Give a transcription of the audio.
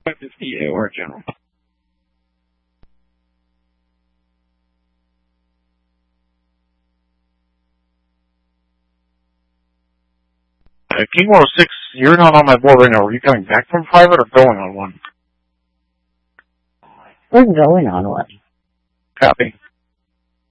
But it's EA or general. King 106, you're not on my board right now. Are you coming back from private or going on one? We're going on one. Copy.